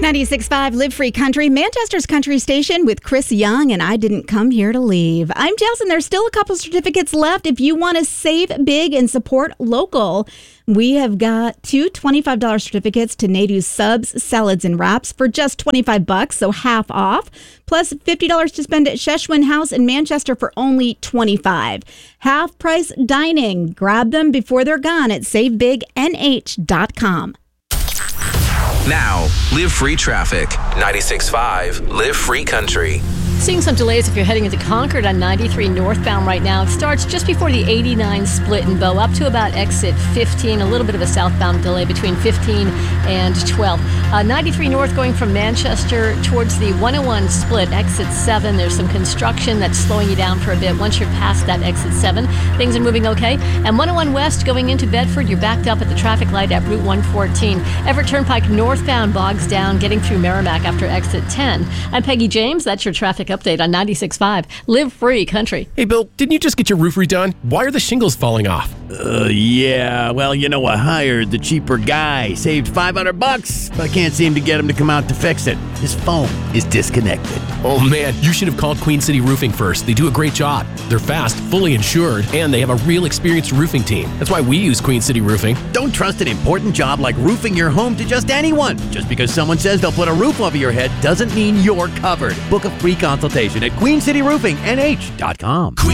96.5 Live Free Country, Manchester's country station with Chris Young, and I didn't come here to leave. I'm Jess, and there's still a couple certificates left if you want to save big and support local. We have got two $25 certificates to Nadeau's Subs, Salads, and Wraps for just $25, so half off, plus $50 to spend at Sheshwin House in Manchester for only $25. Half price dining. Grab them before they're gone at SaveBigNH.com. Now, Live Free Traffic. 96.5 Live Free Country. Seeing some delays if you're heading into Concord on 93 northbound right now. It starts just before the 89 split in Bow up to about exit 15. A little bit of a southbound delay between 15 and 12. 93 north going from Manchester towards the 101 split, exit 7. There's some construction that's slowing you down for a bit. Once you're past that exit 7, things are moving okay. And 101 west going into Bedford, you're backed up at the traffic light at Route 114. Everett Turnpike northbound bogs down, getting through Merrimack after exit 10. I'm Peggy James. That's your traffic update on 96.5 Live Free Country. Hey, Bill, didn't you just get your roof redone? Why are the shingles falling off? Yeah. Well, I hired the cheaper guy. Saved $500, but I can't seem to get him to come out to fix it. His phone is disconnected. Oh, man, you should have called Queen City Roofing first. They do a great job. They're fast, fully insured, and they have a real experienced roofing team. That's why we use Queen City Roofing. Don't trust an important job like roofing your home to just anyone. Just because someone says they'll put a roof over your head doesn't mean you're covered. Book a free consultation at QueenCityRoofingNH.com.